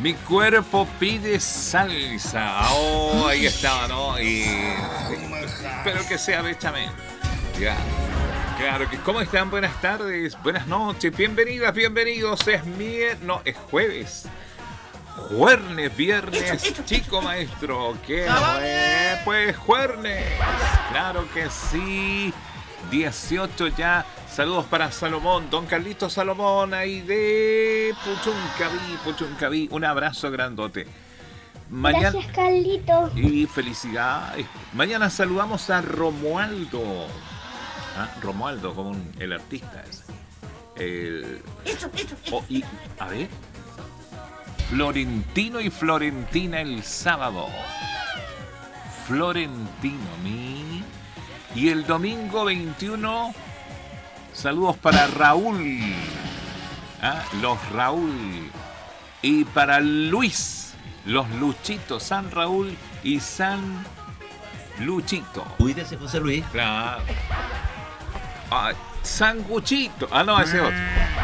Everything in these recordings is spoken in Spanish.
Mi cuerpo pide salsa. Oh, ahí estaba, ¿no? Y espero que sea bechamel. Ya. Claro que. ¿Cómo están? Buenas tardes, buenas noches, bienvenidas, bienvenidos. Es jueves. Juernes, viernes, chico maestro. ¿Qué no es? Pues juernes. Claro que sí. 18 ya. Saludos para Salomón, don Carlito Salomón, ahí de Puchuncaví. Un abrazo grandote. Mañana, gracias, Carlito. y felicidades. Mañana saludamos a Romualdo. Romualdo, como el artista ese. A ver. Florentino y Florentina el sábado. Florentino, y el domingo 21, saludos para Raúl. Los Raúl. Y para Luis, los Luchitos, San Raúl y San Luchito. Cuídese, José Luis. Claro. Sanguchito. No, ese otro.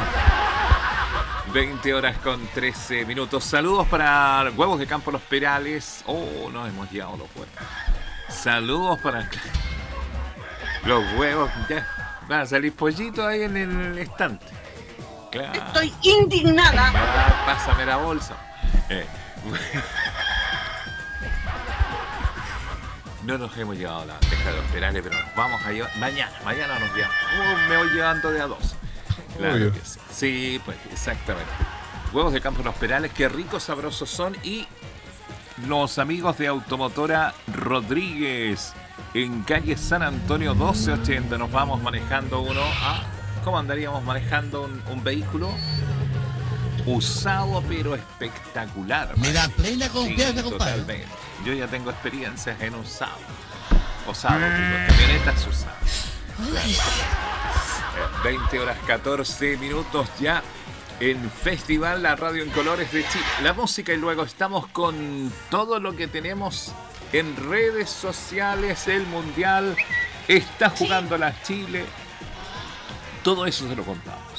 20 horas con 13 minutos. Saludos para Huevos de Campo Los Perales. No hemos llegado los huevos. Saludos para los huevos. Ya van a salir pollitos ahí en el estante. Claro. Estoy indignada. Pásame la bolsa. No nos hemos llevado a la bandeja de Los Perales, pero nos vamos a llevar. Mañana nos llevamos. Me voy llevando de a dos. Claro que sí. Sí, pues exactamente. Huevos de Campo Los Perales, qué ricos, sabrosos son. Y los amigos de Automotora Rodríguez, en calle San Antonio 1280. Nos vamos manejando uno. ¿Cómo andaríamos manejando un vehículo? Usado, pero espectacular. Me da plena confianza, sí, compadre. Totalmente. Yo ya tengo experiencias en usado. Camionetas usadas. Claro. 20 horas 14 minutos ya en Festival La Radio en Colores de Chile. La música, y luego estamos con todo lo que tenemos en redes sociales. El Mundial está jugando la Chile. Todo eso se lo contamos.